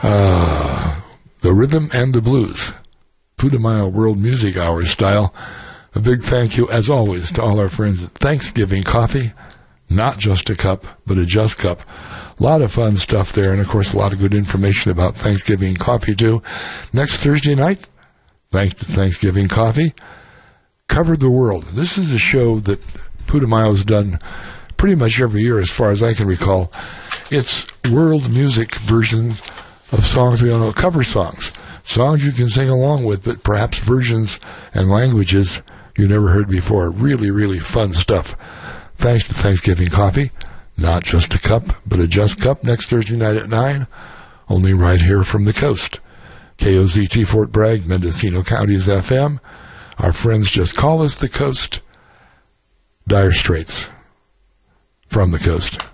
The rhythm and the blues. Putumayo World Music Hour style. A big thank you, as always, to all our friends at Thanksgiving Coffee. Not just a cup, but a just cup. A lot of fun stuff there, and, of course, a lot of good information about Thanksgiving Coffee, too. Next Thursday night, thanks to Thanksgiving Coffee, Covered the World. This is a show that Putumayo's done pretty much every year, as far as I can recall. It's world music versions of songs we all know, cover songs. Songs you can sing along with, but perhaps versions and languages you never heard before. Really, really fun stuff. Thanks to Thanksgiving Coffee. Not just a cup, but a just cup. Next Thursday night at 9. Only right here from the coast. KOZT Fort Bragg, Mendocino County's FM. Our friends just call us the coast. Dire Straits from the coast.